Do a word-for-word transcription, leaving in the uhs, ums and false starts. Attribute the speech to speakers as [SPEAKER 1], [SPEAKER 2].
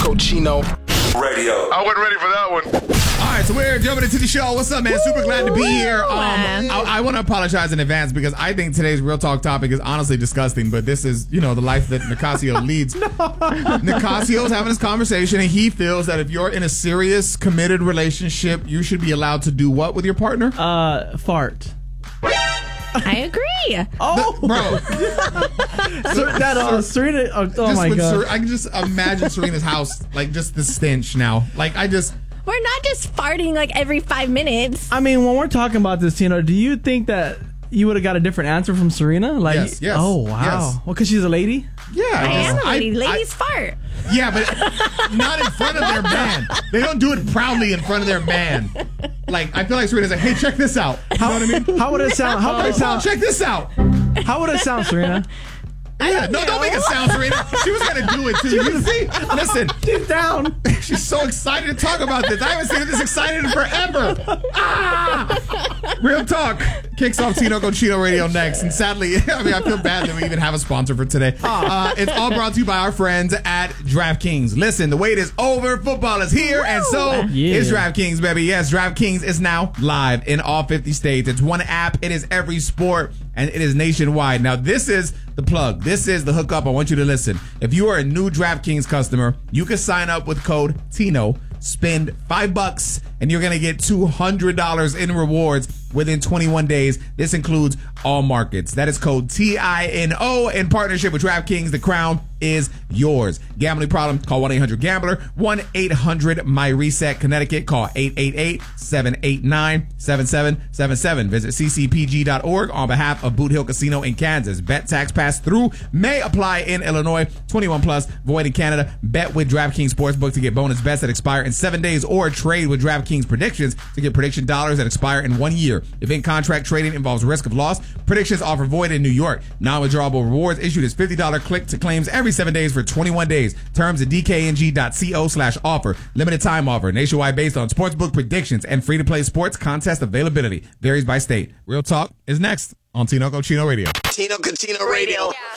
[SPEAKER 1] Cochino Radio.
[SPEAKER 2] I wasn't ready for that one.
[SPEAKER 3] All right, so we're jumping into the show. What's up, man? Woo! Super glad to be here. Um, I, I want to apologize in advance because I think today's Real Talk topic is honestly disgusting, but this is, you know, the life that Nicasio leads. no. Nicasio's having this conversation, and he feels that if you're in a serious, committed relationship, you should be allowed to do what with your partner?
[SPEAKER 4] Uh, fart.
[SPEAKER 5] I agree.
[SPEAKER 4] Oh,
[SPEAKER 3] the, bro.
[SPEAKER 4] so, that uh, Serena. Oh, oh my god!
[SPEAKER 3] Ser- I can just imagine Serena's house, like just the stench now. Like I just.
[SPEAKER 5] We're not just farting like every five minutes.
[SPEAKER 4] I mean, when we're talking about this, Tino, do you think that you would have got a different answer from Serena? Like,
[SPEAKER 3] yes. yes
[SPEAKER 4] oh wow.
[SPEAKER 3] Yes.
[SPEAKER 4] Well, because she's a lady.
[SPEAKER 3] Yeah,
[SPEAKER 5] I, I am a lady.
[SPEAKER 3] I,
[SPEAKER 5] Ladies
[SPEAKER 3] I,
[SPEAKER 5] fart.
[SPEAKER 3] Yeah, but not in front of their man. They don't do it proudly in front of their man. Like, I feel like Serena's like, hey, check this out. You know what I mean?
[SPEAKER 4] How would it sound? How would it sound?
[SPEAKER 3] Check this out.
[SPEAKER 4] How would it sound, Serena?
[SPEAKER 3] Yeah, no, don't make it sound, Serena. She was gonna do it too. You see? Listen,
[SPEAKER 4] she's down.
[SPEAKER 3] She's so excited to talk about this. I haven't seen her this excited in forever. Ah! Real Talk kicks off Tino Cochino Radio next, and sadly, I mean, I feel bad that we even have a sponsor for today. Uh, it's all brought to you by our friends at DraftKings. Listen, the wait is over. Football is here, and so
[SPEAKER 4] yeah.
[SPEAKER 3] is DraftKings, baby. Yes, DraftKings is now live in all fifty states. It's one app. It is every sport, and it is nationwide. Now, this is the plug. This is the hookup. I want you to listen. If you are a new DraftKings customer, you can sign up with code TINO, spend five bucks, and you're going to get two hundred dollars in rewards within twenty-one days. This includes all markets. That is code T I N O in partnership with DraftKings. The crown is yours. Gambling problem? Call one eight hundred gambler. one eight hundred my reset. Connecticut. Call eight eight eight, seven eight nine, seven seven seven seven. Visit c c p g dot org on behalf of Boot Hill Casino in Kansas. Bet tax pass through may apply in Illinois. twenty-one plus. Void in Canada. Bet with DraftKings Sportsbook to get bonus bets that expire in seven days, or trade with DraftKings Predictions to get prediction dollars that expire in one year. If in-contract trading involves risk of loss, predictions offer void in New York. Non-withdrawable rewards issued as fifty dollars click to claims every seven days for twenty-one days. Terms at d k n g dot co slash offer. Limited time offer. Nationwide based on sportsbook predictions and free-to-play sports contest availability. Varies by state. Real Talk is next on Tino Cochino Radio.
[SPEAKER 1] Tino Cochino Radio.